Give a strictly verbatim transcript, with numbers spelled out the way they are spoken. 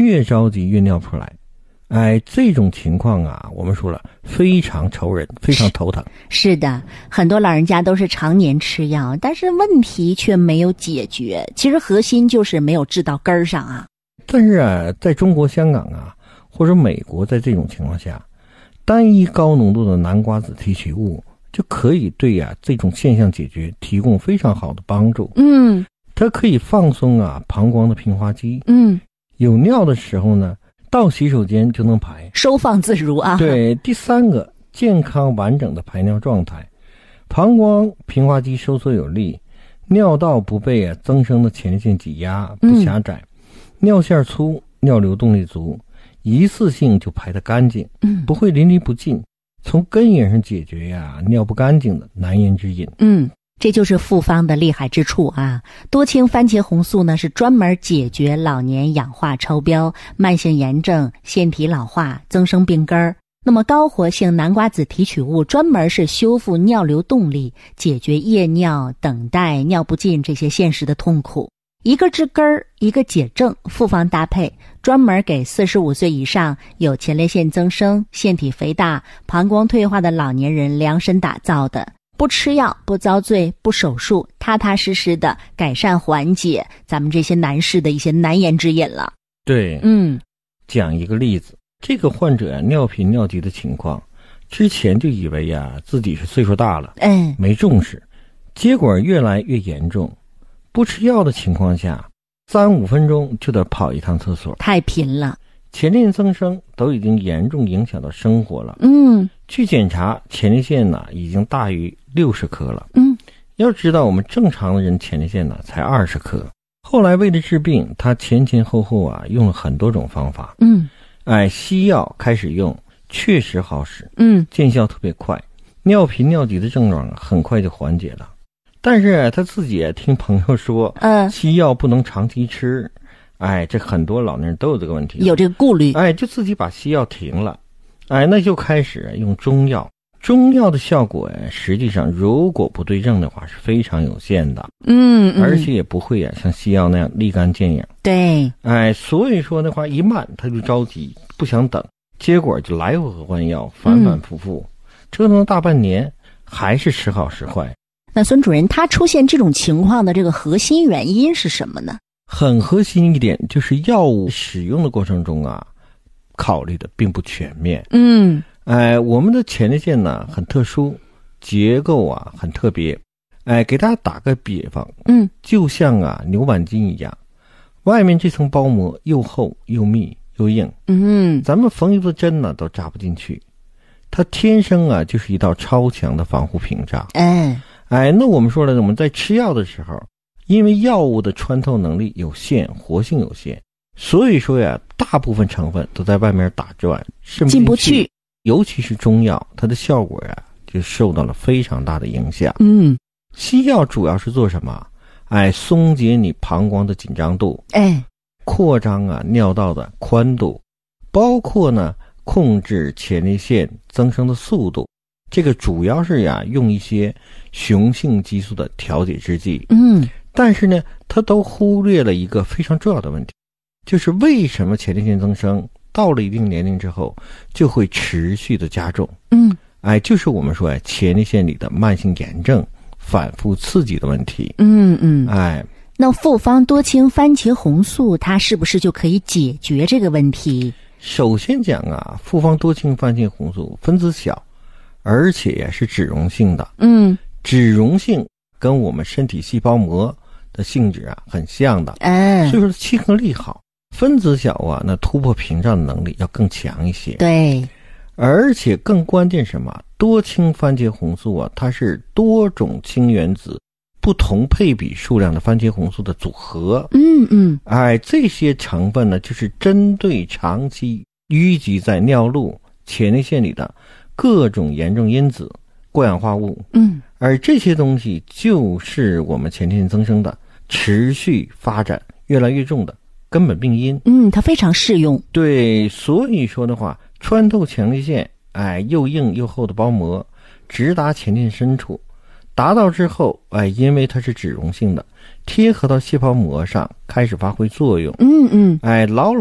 越着急越尿不出来。哎，这种情况啊，我们说了非常愁人，非常头疼。 是, 是的，很多老人家都是常年吃药，但是问题却没有解决。其实核心就是没有治到根儿上啊。 但是啊，在中国香港啊，或者美国，在这种情况下，单一高浓度的南瓜子提取物就可以对啊这种现象解决提供非常好的帮助。 嗯， 它可以放松啊膀胱的平滑肌。 嗯， 有尿的时候呢，到洗手间就能排， 收放自如啊。 对，第三个，健康完整的排尿状态，膀胱平滑肌收缩有力，尿道不被啊增生的前列腺挤压，不狭窄，嗯、尿线粗，尿流动力足，一次性就排得干净， 嗯， 不会淋漓不尽，从根源上解决呀、啊、尿不干净的难言之隐。 嗯。这就是复方的厉害之处啊！多氢番茄红素呢，是专门解决老年氧化超标、慢性炎症、腺体老化、增生病根儿。那么高活性南瓜子提取物专门是修复尿流动力，解决夜尿、等待、尿不尽这些现实的痛苦。一个治根儿，一个解症，复方搭配，专门给四十五岁以上有前列腺增生、腺体肥大、膀胱退化的老年人量身打造的。不吃药，不遭罪，不手术，踏踏实实的改善缓解咱们这些男士的一些难言之隐了。 对， 嗯， 讲一个例子，这个患者啊尿频尿急的情况，之前就以为呀、啊、自己是岁数大了， 嗯， 没重视，结果越来越严重。不吃药的情况下，三五分钟就得跑一趟厕所， 太频了。 前列腺增生都已经严重影响到生活了。 嗯， 去检查前列腺呢已经大于六十颗了。 嗯， 要知道我们正常的人前列腺呢才二十颗。后来为了治病，他前前后后啊用了很多种方法。 嗯， 哎，西药开始用，确实好使。 嗯， 见效特别快，尿频尿急的症状很快就缓解了。但是他自己听朋友说， 嗯， 西药不能长期吃。哎，这很多老年人都有这个问题， 有这个顾虑。 哎，就自己把西药停了，哎，那就开始用中药。中药的效果呀，实际上如果不对症的话是非常有限的。 嗯，嗯而且也不会啊像西药那样立竿见影。 对， 哎，所以说的话，一慢他就着急，不想等，结果就来回换药，反反复复，嗯、折腾了大半年，还是时好时坏。 那孙主任，他出现这种情况的这个核心原因是什么呢？ 很核心一点就是药物使用的过程中啊，考虑的并不全面。 嗯， 哎，我们的前列腺呢很特殊，结构啊很特别。哎，给大家打个比方， 嗯， 就像啊牛板筋一样，外面这层包膜又厚又密又硬， 嗯， 咱们缝一个针呢都扎不进去，它天生啊就是一道超强的防护屏障。 哎， 哎，那我们说了，我们在吃药的时候，因为药物的穿透能力有限，活性有限，所以说呀，大部分成分都在外面打转， 进不去。 尤其是中药，它的效果呀就受到了非常大的影响。 嗯， 西药主要是做什么？哎，松解你膀胱的紧张度， 哎， 扩张啊尿道的宽度，包括呢控制前列腺增生的速度。这个主要是呀用一些雄性激素的调节制剂。 嗯， 但是呢，它都忽略了一个非常重要的问题，就是为什么前列腺增生到了一定年龄之后就会持续的加重？ 嗯， 哎，就是我们说哎，前列腺里的慢性炎症反复刺激的问题。 嗯嗯， 哎， 那复方多氢番茄红素它是不是就可以解决这个问题？ 首先讲啊，复方多氢番茄红素分子小，而且也是脂溶性的。 嗯， 脂溶性跟我们身体细胞膜的性质啊很像的， 哎， 所以说亲和力好。分子小啊，那突破屏障的能力要更强一些。 对， 而且更关键什么？多氢番茄红素啊，它是多种氢原子不同配比数量的番茄红素的组合。 嗯嗯， 哎，这些成分呢，就是针对长期淤积在尿路、前列腺里的各种炎症因子、过氧化物。 嗯， 而这些东西就是我们前列腺增生的持续发展越来越重的根本病因。 嗯，它非常适用。 对，所以说的话，穿透前列腺，哎，又硬又厚的包膜，直达前列腺深处，达到之后，哎，因为它是脂溶性的，贴合到细胞膜上，开始发挥作用。 嗯嗯， 哎，牢牢